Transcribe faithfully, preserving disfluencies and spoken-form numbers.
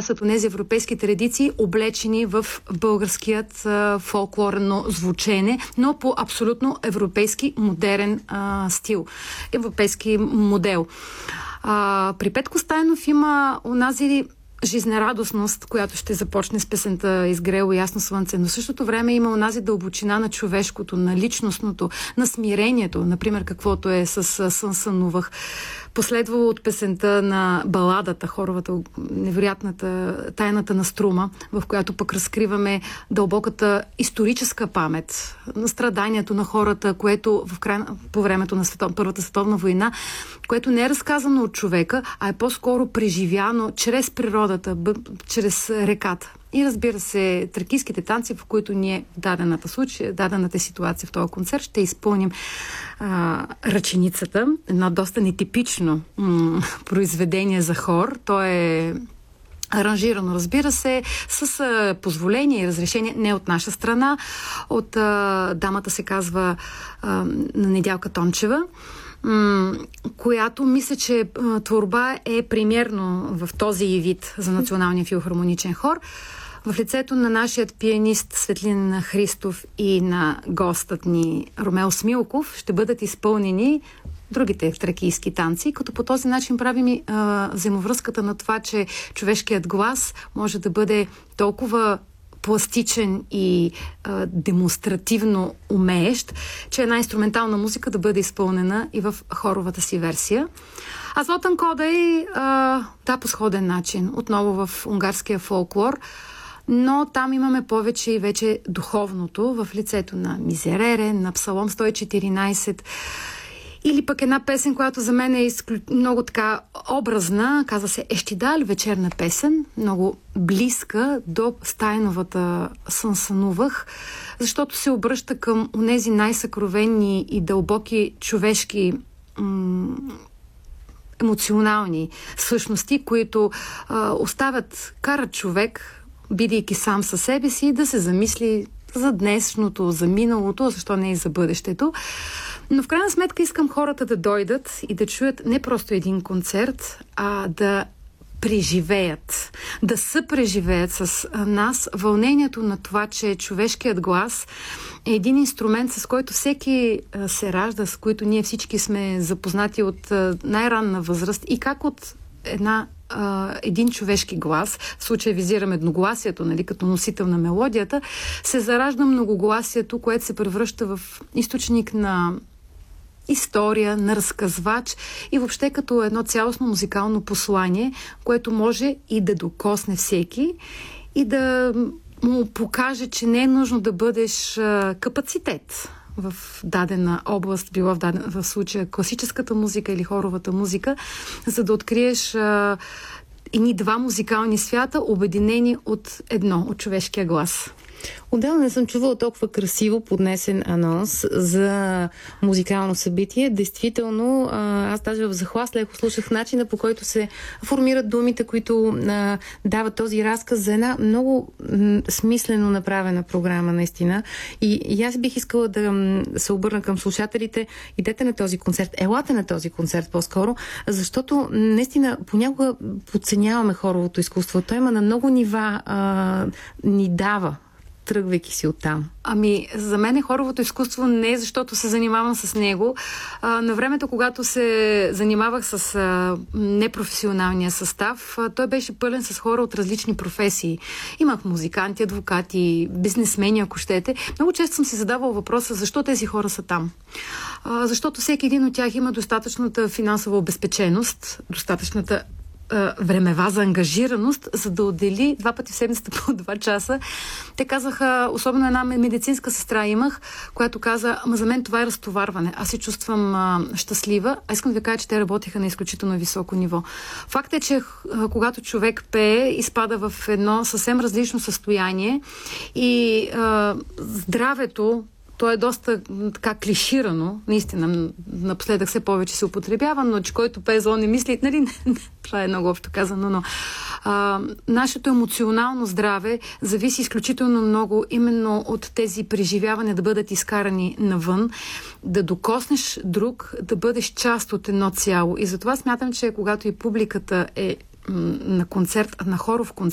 запасят онези европейски традиции, облечени в българският а, фолклорно звучене, но по абсолютно европейски модерен а, стил, европейски модел. А, при Петко Стайнов има онази жизнерадостност, която ще започне с песента "Изгрело ясно слънце", но в същото време има онази дълбочина на човешкото, на личностното, на смирението, например каквото е с "Сън сънувах", последвало от песента на баладата, хоровата, невероятната "Тайната на Струма", в която пък разкриваме дълбоката историческа памет на страданието на хората, което в край, по времето на светов, Първата световна война, което не е разказано от човека, а е по-скоро преживяно чрез природата, бъ, чрез реката. И разбира се, тракийските танци, в които ние в дадената случай, дадената ситуация в този концерт ще изпълним а, ръченицата, едно доста нетипично м- произведение за хор. То е аранжирано, разбира се, с а, позволение и разрешение не от наша страна. От а, дамата се казва а, Недялка Тончева, която мисля, че творба е примерно в този вид за Националния филхармоничен хор. В лицето на нашият пианист Светлин Христов и на гостът ни Ромео Смилков ще бъдат изпълнени другите тракийски танци, като по този начин правим и а, взаимовръзката на това, че човешкият глас може да бъде толкова пластичен и а, демонстративно умеещ, че една инструментална музика да бъде изпълнена и в хоровата си версия. А Златан Кодай, а, да, по сходен начин, отново в унгарския фолклор, но там имаме повече и вече духовното в лицето на Мизерере, на Псалом сто и четиринайсет, или пък една песен, която за мен е изклю... много така образна, казва се "Ещидаль", вечерна песен, много близка до Стайновата "Сън сънувах", защото се обръща към онези най-съкровенни и дълбоки човешки м- емоционални същности, които а, оставят, карат човек, бидейки сам със себе си, да се замисли за днешното, за миналото, защо не и за бъдещето. Но в крайна сметка искам хората да дойдат и да чуят не просто един концерт, а да преживеят, да съпреживеят с нас вълнението на това, че човешкият глас е един инструмент, с който всеки се ражда, с който ние всички сме запознати от най-ранна възраст, и как от една Uh, един човешки глас, в случая визирам едногласието, нали, като носител на мелодията, се заражда многогласието, което се превръща в източник на история, на разказвач и въобще като едно цялостно музикално послание, което може и да докосне всеки и да му покаже, че не е нужно да бъдеш uh, капацитет в дадена област, било в, даден, в случая класическата музика или хоровата музика, за да откриеш а, едни два музикални свята, обединени от едно, от човешкия глас. Отдавна не съм чувала толкова красиво поднесен анонс за музикално събитие. Действително, аз даже в захлас леко слушах начина, по който се формират думите, които а, дават този разказ за една много м- смислено направена програма, наистина. И, и аз бих искала да се обърна към слушателите. Идете на този концерт, елате на този концерт по-скоро, защото наистина понякога подценяваме хоровото изкуство. Той има на много нива, а, ни дава, тръгвайки си оттам. Ами, за мен хоровото изкуство не е защото се занимавам с него. А, на времето, когато се занимавах с а, непрофесионалния състав, а, той беше пълен с хора от различни професии. Имах музиканти, адвокати, бизнесмени, ако щете. Много често съм си задавал въпроса, защо тези хора са там. А, защото всеки един от тях има достатъчната финансова обезпеченост, достатъчната времева за ангажираност, за да отдели два пъти в седмицата по два часа. Те казаха, особено една медицинска сестра имах, която каза, ама за мен това е разтоварване. Аз се чувствам а, щастлива, а искам да ви кажа, че те работиха на изключително високо ниво. Факт е, че а, когато човек пее, изпада в едно съвсем различно състояние и а, здравето, то е доста така клиширано, наистина, напоследък все повече се употребява, но че който пее зло не мисли, нали, това е много общо казано, но а, нашето емоционално здраве зависи изключително много именно от тези преживявания да бъдат изкарани навън, да докоснеш друг, да бъдеш част от едно цяло. И затова смятам, че когато и публиката е на концерт, на хоров концерт,